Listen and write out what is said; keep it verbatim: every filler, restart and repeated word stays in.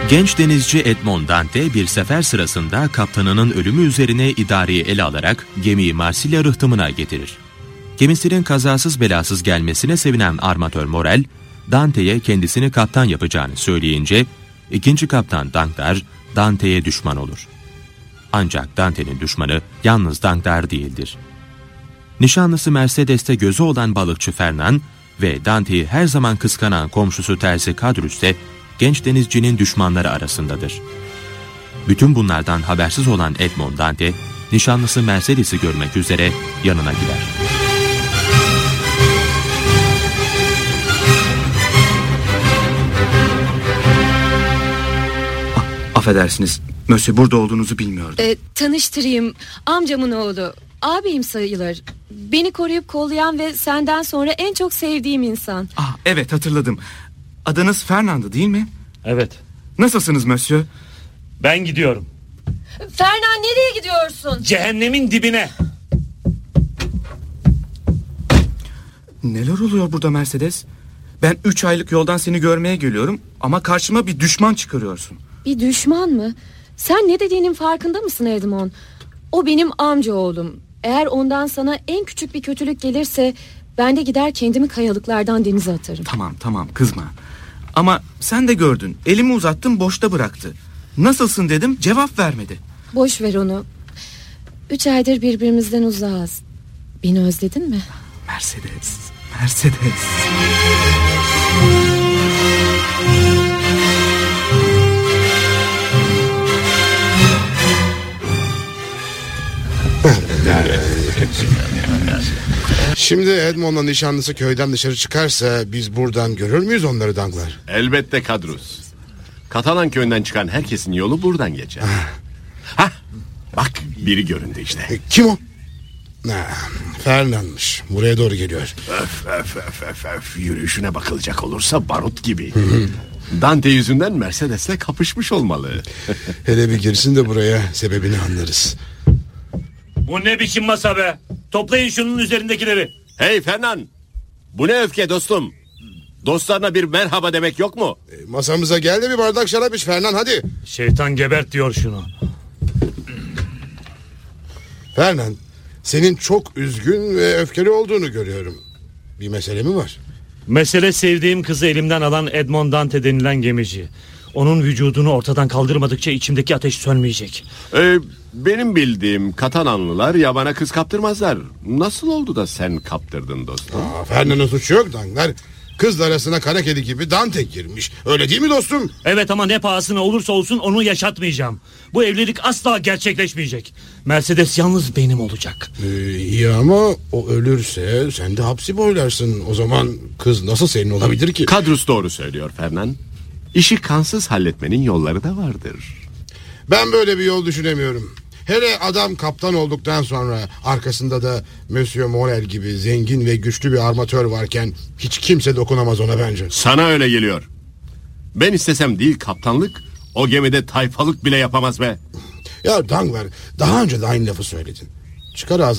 Genç denizci Edmond Dante bir sefer sırasında kaptanının ölümü üzerine idareyi ele alarak gemiyi Marsilya rıhtımına getirir. Gemisinin kazasız belasız gelmesine sevinen armatör Morel, Dante'ye kendisini kaptan yapacağını söyleyince, ikinci kaptan Danglars, Dante'ye düşman olur. Ancak Dante'nin düşmanı yalnız Danglars değildir. Nişanlısı Mercedes'te gözü olan balıkçı Fernand ve Dante'yi her zaman kıskanan komşusu terzi Cadrus de genç denizcinin düşmanları arasındadır. Bütün bunlardan habersiz olan Edmond Dante, nişanlısı Mercedes'i görmek üzere yanına gider. Affedersiniz, Mösyö burada olduğunuzu bilmiyordum. E, tanıştırayım, amcamın oğlu. Ağabeyim sayılır. Beni koruyup kollayan ve senden sonra en çok sevdiğim insan. Ah, evet, hatırladım. Adınız Fernand'ı değil mi? Evet. Nasılsınız Mösyö? Ben gidiyorum. Fernand, nereye gidiyorsun? Cehennemin dibine. Neler oluyor burada Mercedes? Ben üç aylık yoldan seni görmeye geliyorum ama karşıma bir düşman çıkarıyorsun. Bir düşman mı? Sen ne dediğinin farkında mısın Edmond? O benim amca oğlum. Eğer ondan sana en küçük bir kötülük gelirse ben de gider kendimi kayalıklardan denize atarım. Tamam tamam, kızma. Ama sen de gördün, elimi uzattım, boşta bıraktı. Nasılsın dedim, cevap vermedi. Boş ver onu. Üç aydır birbirimizden uzağız. Beni özledin mi? Mercedes, Mercedes. Şimdi Edmond'la nişanlısı köyden dışarı çıkarsa biz buradan görür müyüz onları Danglars? Elbette Cadrus. Katalan köyünden çıkan herkesin yolu buradan geçer. Hah, bak biri göründü işte. E, kim o? Ha, Fernand'mış. Buraya doğru geliyor. Öf öf öf öf öf. Yürüyüşüne bakılacak olursa barut gibi. Dante yüzünden Mercedes'le kapışmış olmalı. Hele bir girsin de buraya, sebebini anlarız. Bu ne biçim masa be? Toplayın şunun üzerindekileri. Hey Fernand, bu ne öfke dostum? Dostlarına bir merhaba demek yok mu? E, masamıza gel de bir bardak şarap iç Fernand, hadi. Şeytan gebert diyor şunu. Fernand, senin çok üzgün ve öfkeli olduğunu görüyorum. Bir mesele mi var? Mesele sevdiğim kızı elimden alan Edmond Dante denilen gemici. Onun vücudunu ortadan kaldırmadıkça içimdeki ateş sönmeyecek. Ee, benim bildiğim Katalanlılar yabana kız kaptırmazlar. Nasıl oldu da sen kaptırdın dostum? Aa, Fernand'ın suçu yok Danglars. Kız arasına kara kedi gibi Dante girmiş. Öyle değil mi dostum? Evet, ama ne pahasına olursa olsun onu yaşatmayacağım. Bu evlilik asla gerçekleşmeyecek. Mercedes yalnız benim olacak. Ee, iyi ama o ölürse sen de hapsi boylarsın. O zaman kız nasıl senin olabilir ki? Cadrus doğru söylüyor Fernand. İşi kansız halletmenin yolları da vardır. Ben böyle bir yol düşünemiyorum. Hele adam kaptan olduktan sonra arkasında da Monsieur Morel gibi zengin ve güçlü bir armatör varken hiç kimse dokunamaz ona bence. Sana öyle geliyor. Ben istesem değil kaptanlık, o gemide tayfalık bile yapamaz be. Ya Danglars, daha önce de aynı lafı söyledin. Çıkar ağzını.